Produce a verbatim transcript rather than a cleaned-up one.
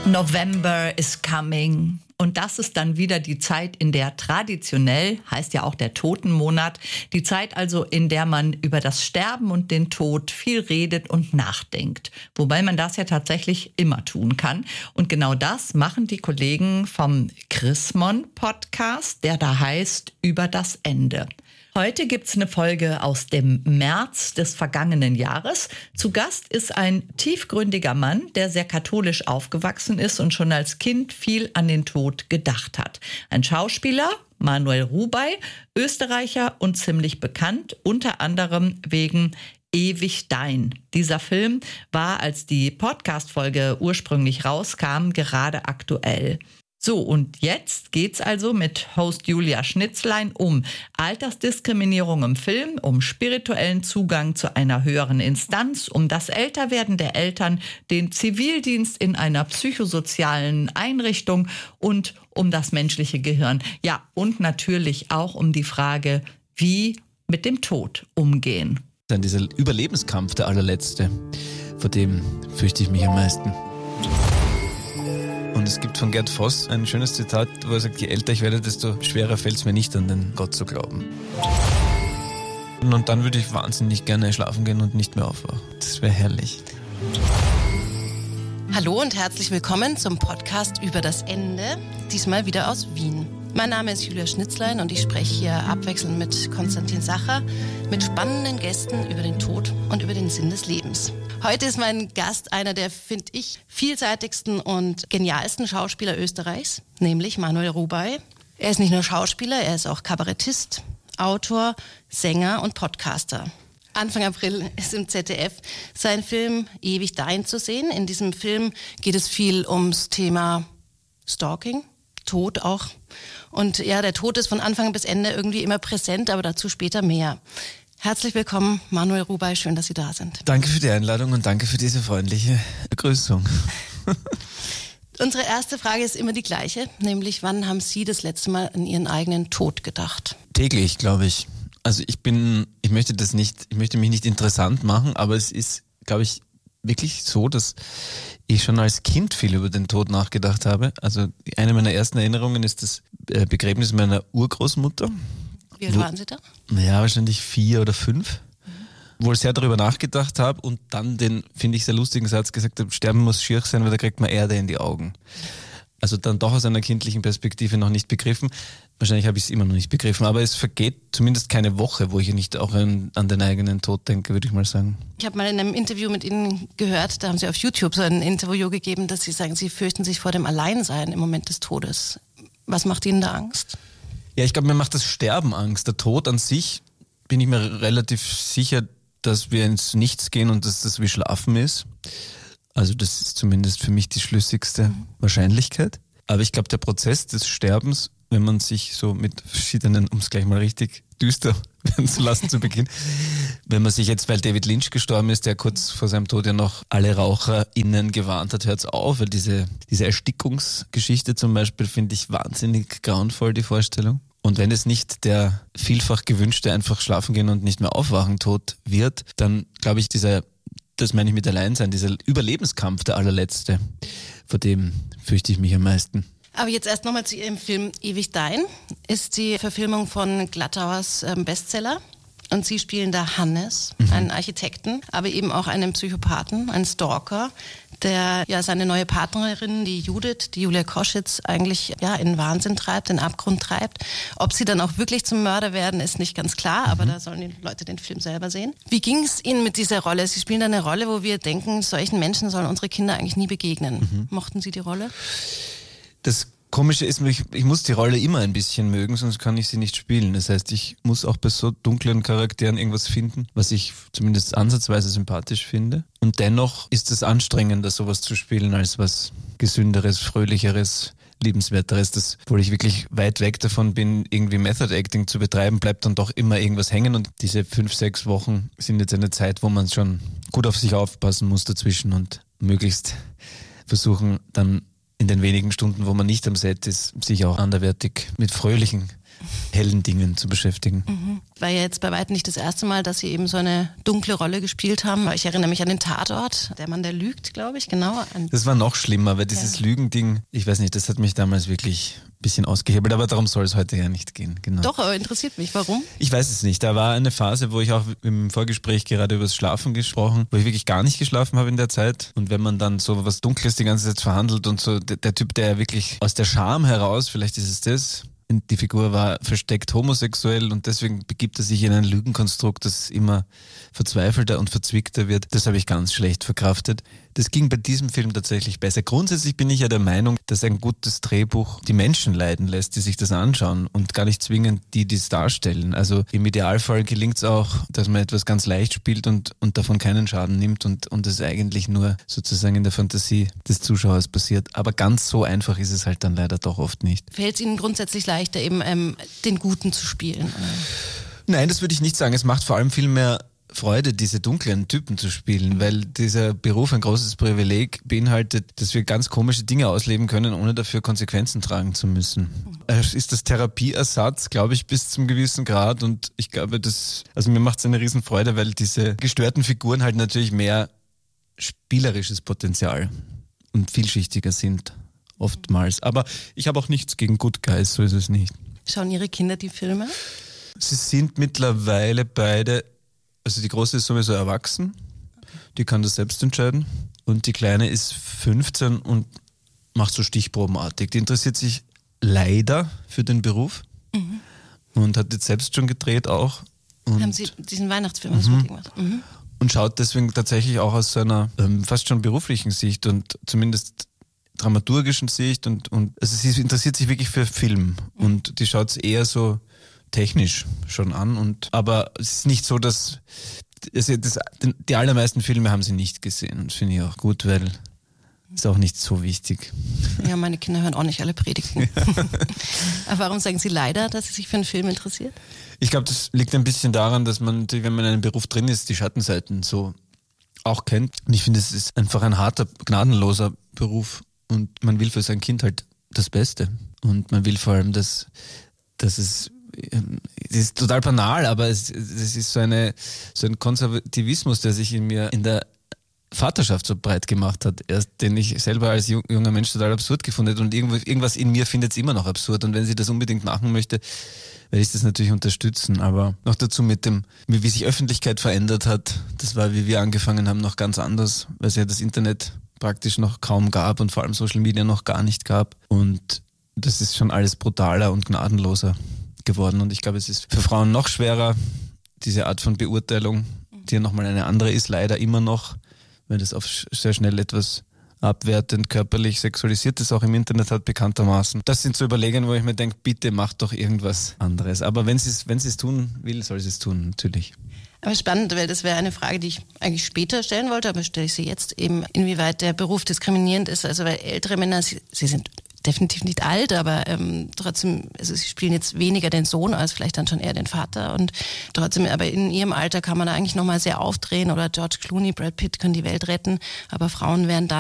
November is coming. Und das ist dann wieder die Zeit, in der traditionell, heißt ja auch der Totenmonat, die Zeit also, in der man über das Sterben und den Tod viel redet und nachdenkt. Wobei man das ja tatsächlich immer tun kann. Und genau das machen die Kollegen vom Chrismon-Podcast, der da heißt Über das Ende. Heute gibt's eine Folge aus dem März des vergangenen Jahres. Zu Gast ist ein tiefgründiger Mann, der sehr katholisch aufgewachsen ist und schon als Kind viel an den Tod gedacht hat. Ein Schauspieler, Manuel Rubey, Österreicher und ziemlich bekannt, unter anderem wegen Ewig Dein. Dieser Film war, als die Podcast-Folge ursprünglich rauskam, gerade aktuell. So, und jetzt geht's also mit Host Julia Schnitzlein um Altersdiskriminierung im Film, um spirituellen Zugang zu einer höheren Instanz, um das Älterwerden der Eltern, den Zivildienst in einer psychosozialen Einrichtung und um das menschliche Gehirn. Ja, und natürlich auch um die Frage, wie mit dem Tod umgehen. Dann dieser Überlebenskampf, der allerletzte, vor dem fürchte ich mich am meisten. Und es gibt von Gerd Voss ein schönes Zitat, wo er sagt, je älter ich werde, desto schwerer fällt es mir nicht, an den Gott zu glauben. Und dann würde ich wahnsinnig gerne schlafen gehen und nicht mehr aufwachen. Das wäre herrlich. Hallo und herzlich willkommen zum Podcast Über das Ende, diesmal wieder aus Wien. Mein Name ist Julia Schnitzlein und ich spreche hier abwechselnd mit Konstantin Sacher, mit spannenden Gästen über den Tod und über den Sinn des Lebens. Heute ist mein Gast einer der, finde ich, vielseitigsten und genialsten Schauspieler Österreichs, nämlich Manuel Rubey. Er ist nicht nur Schauspieler, er ist auch Kabarettist, Autor, Sänger und Podcaster. Anfang April ist im Z D F sein Film Ewig Dein zu sehen. In diesem Film geht es viel ums Thema Stalking, Tod auch. Und ja, der Tod ist von Anfang bis Ende irgendwie immer präsent, aber dazu später mehr. Herzlich willkommen, Manuel Rubey, schön, dass Sie da sind. Danke für die Einladung und danke für diese freundliche Begrüßung. Unsere erste Frage ist immer die gleiche, nämlich wann haben Sie das letzte Mal an Ihren eigenen Tod gedacht? Täglich, glaube ich. Also ich bin, ich möchte das nicht, ich möchte mich nicht interessant machen, aber es ist, glaube ich, wirklich so, dass ich schon als Kind viel über den Tod nachgedacht habe. Also eine meiner ersten Erinnerungen ist das Begräbnis meiner Urgroßmutter. Wie alt waren Sie da? Naja, wahrscheinlich vier oder fünf. Mhm. Wo ich sehr darüber nachgedacht habe und dann den, finde ich, sehr lustigen Satz gesagt habe, Sterben muss schier sein, weil da kriegt man Erde in die Augen. Also dann doch aus einer kindlichen Perspektive noch nicht begriffen. Wahrscheinlich habe ich es immer noch nicht begriffen, aber es vergeht zumindest keine Woche, wo ich nicht auch an, an den eigenen Tod denke, würde ich mal sagen. Ich habe mal in einem Interview mit Ihnen gehört, da haben Sie auf YouTube so ein Interview gegeben, dass Sie sagen, Sie fürchten sich vor dem Alleinsein im Moment des Todes. Was macht Ihnen da Angst? Ja, ich glaube, mir macht das Sterben Angst. Der Tod an sich bin ich mir relativ sicher, dass wir ins Nichts gehen und dass das wie Schlafen ist. Also das ist zumindest für mich die schlüssigste mhm. Wahrscheinlichkeit. Aber ich glaube, der Prozess des Sterbens, wenn man sich so mit verschiedenen, um es gleich mal richtig düster werden zu lassen zu Beginn, wenn man sich jetzt, weil David Lynch gestorben ist, der kurz vor seinem Tod ja noch alle RaucherInnen gewarnt hat, hört's auf, weil diese, diese Erstickungsgeschichte zum Beispiel finde ich wahnsinnig grauenvoll, die Vorstellung. Und wenn es nicht der vielfach gewünschte einfach schlafen gehen und nicht mehr aufwachen Tod wird, dann glaube ich, dieser, das meine ich mit Alleinsein, dieser Überlebenskampf, der allerletzte, vor dem fürchte ich mich am meisten. Aber jetzt erst nochmal zu Ihrem Film Ewig Dein. Ist die Verfilmung von Glattauers ähm, Bestseller. Und Sie spielen da Hannes, mhm. einen Architekten, aber eben auch einen Psychopathen, einen Stalker, der ja seine neue Partnerin, die Judith, die Julia Koschitz, eigentlich ja in Wahnsinn treibt, in Abgrund treibt. Ob sie dann auch wirklich zum Mörder werden, ist nicht ganz klar, aber mhm. da sollen die Leute den Film selber sehen. Wie ging es Ihnen mit dieser Rolle? Sie spielen da eine Rolle, wo wir denken, solchen Menschen sollen unsere Kinder eigentlich nie begegnen. Mhm. Mochten Sie die Rolle? Das Komische ist, ich, ich muss die Rolle immer ein bisschen mögen, sonst kann ich sie nicht spielen. Das heißt, ich muss auch bei so dunklen Charakteren irgendwas finden, was ich zumindest ansatzweise sympathisch finde. Und dennoch ist es anstrengender, sowas zu spielen, als was Gesünderes, Fröhlicheres, Liebenswerteres. Das, obwohl ich wirklich weit weg davon bin, irgendwie Method Acting zu betreiben, bleibt dann doch immer irgendwas hängen. Und diese fünf, sechs Wochen sind jetzt eine Zeit, wo man schon gut auf sich aufpassen muss dazwischen und möglichst versuchen, dann in den wenigen Stunden, wo man nicht am Set ist, sich auch anderweitig mit fröhlichen hellen Dingen zu beschäftigen. Mhm. War ja jetzt bei weitem nicht das erste Mal, dass Sie eben so eine dunkle Rolle gespielt haben. Ich erinnere mich an den Tatort, der Mann, der lügt, glaube ich, genau. Das war noch schlimmer, weil dieses ja. Lügending, ich weiß nicht, das hat mich damals wirklich ein bisschen ausgehebelt, aber darum soll es heute ja nicht gehen. Genau. Doch, aber interessiert mich, warum? Ich weiß es nicht. Da war eine Phase, wo ich auch im Vorgespräch gerade über das Schlafen gesprochen, wo ich wirklich gar nicht geschlafen habe in der Zeit. Und wenn man dann so was Dunkles die ganze Zeit verhandelt und so, der, der Typ, der ja wirklich aus der Scham heraus, vielleicht ist es das, die Figur war versteckt homosexuell und deswegen begibt er sich in ein Lügenkonstrukt, das immer verzweifelter und verzwickter wird. Das habe ich ganz schlecht verkraftet. Das ging bei diesem Film tatsächlich besser. Grundsätzlich bin ich ja der Meinung, dass ein gutes Drehbuch die Menschen leiden lässt, die sich das anschauen und gar nicht zwingend die, die es darstellen. Also im Idealfall gelingt es auch, dass man etwas ganz leicht spielt und, und davon keinen Schaden nimmt und, und es eigentlich nur sozusagen in der Fantasie des Zuschauers passiert. Aber ganz so einfach ist es halt dann leider doch oft nicht. Fällt es Ihnen grundsätzlich leichter, eben ähm, den Guten zu spielen? Nein, das würde ich nicht sagen. Es macht vor allem viel mehr Freude, diese dunklen Typen zu spielen, weil dieser Beruf ein großes Privileg beinhaltet, dass wir ganz komische Dinge ausleben können, ohne dafür Konsequenzen tragen zu müssen. Es ist das Therapieersatz, glaube ich, bis zum gewissen Grad und ich glaube, das, also mir macht es eine Riesenfreude, weil diese gestörten Figuren halt natürlich mehr spielerisches Potenzial und vielschichtiger sind, oftmals. Aber ich habe auch nichts gegen Good Guys, so ist es nicht. Schauen Ihre Kinder die Filme? Sie sind mittlerweile beide, also die Große ist sowieso erwachsen, die kann das selbst entscheiden und die Kleine ist fünfzehn und macht so stichprobenartig. Die interessiert sich leider für den Beruf mhm. und hat jetzt selbst schon gedreht auch. Und haben Sie diesen Weihnachtsfilm mhm. mit gemacht? Mhm. Und schaut deswegen tatsächlich auch aus seiner ähm, fast schon beruflichen Sicht und zumindest dramaturgischen Sicht und, und also sie interessiert sich wirklich für Film mhm. und die schaut es eher so technisch schon an. Und aber es ist nicht so, dass also das, die allermeisten Filme haben sie nicht gesehen. Und das finde ich auch gut, weil ist auch nicht so wichtig. Ja, meine Kinder hören auch nicht alle Predigten. Aber warum sagen Sie leider, dass sie sich für einen Film interessiert? Ich glaube, das liegt ein bisschen daran, dass man, wenn man in einem Beruf drin ist, die Schattenseiten so auch kennt. Und ich finde, es ist einfach ein harter, gnadenloser Beruf. Und man will für sein Kind halt das Beste. Und man will vor allem, dass, dass es es ist total banal, aber es, es ist so, eine, so ein Konservativismus, der sich in mir in der Vaterschaft so breit gemacht hat, erst den ich selber als junger Mensch total absurd gefunden habe und irgendwas in mir findet es immer noch absurd und wenn sie das unbedingt machen möchte, werde ich das natürlich unterstützen, aber noch dazu mit dem, wie sich Öffentlichkeit verändert hat, das war, wie wir angefangen haben, noch ganz anders, weil es ja das Internet praktisch noch kaum gab und vor allem Social Media noch gar nicht gab und das ist schon alles brutaler und gnadenloser geworden und ich glaube, es ist für Frauen noch schwerer, diese Art von Beurteilung, die ja nochmal eine andere ist, leider immer noch, weil das auf sehr schnell etwas abwertend, körperlich sexualisiert ist, auch im Internet hat bekanntermaßen. Das sind so Überlegungen, wo ich mir denke, bitte macht doch irgendwas anderes. Aber wenn sie es wenn sie es tun will, soll sie es tun, natürlich. Aber spannend, weil das wäre eine Frage, die ich eigentlich später stellen wollte, aber stelle ich sie jetzt eben, inwieweit der Beruf diskriminierend ist. Also weil ältere Männer, sie, sie sind definitiv nicht alt, aber ähm, trotzdem, also sie spielen jetzt weniger den Sohn als vielleicht dann schon eher den Vater und trotzdem, aber in ihrem Alter kann man da eigentlich nochmal sehr aufdrehen oder George Clooney, Brad Pitt können die Welt retten, aber Frauen werden da